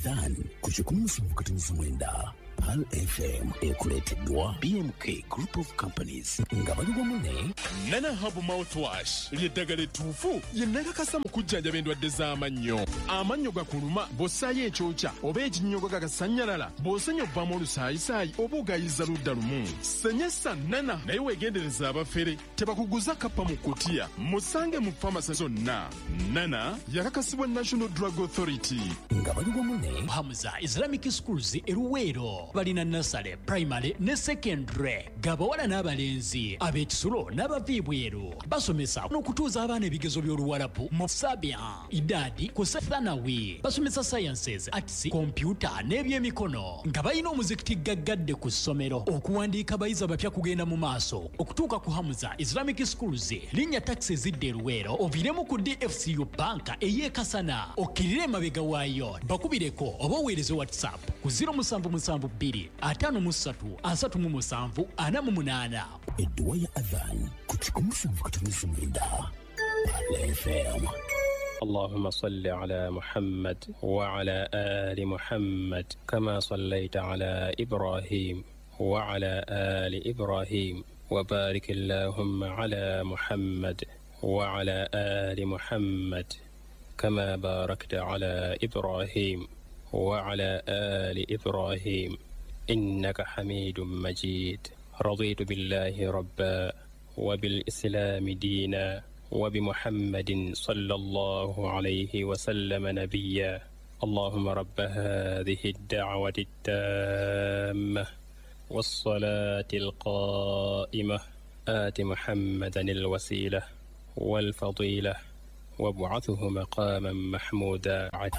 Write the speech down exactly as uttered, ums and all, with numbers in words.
Dan kuchukua msumukatanizi mwenda Pal F M ekuleteddwa B M K Group of Companies nga bali wamunne Nana Hub Mouthwash lyeddagala ettuufu ye nakakasa mu kujjanjaba endwadde z'amannyo. Amannyo gakuluma bw'ossaayo ekyokya oba ekinnyogo gagasannyalala bw'osenya obbamu olusaayisaayi oba ogayiza ludda lumu. Senyesa Nana naye weegendereza abafere tebakuguza kappa mu kutiya. Musange mu famasi zonna. Nana yakakasibwa National Drug Authority. nga bali wamunne Hamza Islamic Schools eruweero balina nasale primary ne secondary gabawala n'abalenzi ab'ekisulo n'abaviibweru basomesa n'okutuuza abaana ebigezo by'oluwalabu mu sabia idadi ku thanawi basomesa sciences arts computer n'ebyemikono nga balina omuzikiti gaggadde ku ssomero okuwandiika abayizi abapya kugenda mu maaso okutuuka ku Hamza Islamic Schools linnya taxi zidde eruweero oviremu ku D F C U banka ey'ekasana okkirire emabega waayo bakubireko oba oweereze WhatsApp ku zero seven seven two five three asatu mu musanvu ana mu munaana. edduwa ya adhan ku kikumi katanizi mwenda Pal F M. اللهم صل على محمد وعلى آل محمد كما صليت على إبراهيم وعلى آل إبراهيم وبارك اللهم على محمد وعلى آل محمد كما باركت على إبراهيم وعلى آل إبراهيم إنك حميد مجيد. رضيت بالله ربا وبالإسلام دينا وبمحمد صلى الله عليه وسلم نبيا. اللهم رب هذه الدعوة التامة والصلاة القائمة آت محمدا الوسيلة والفضيلة وابعثه مقاما محمودا.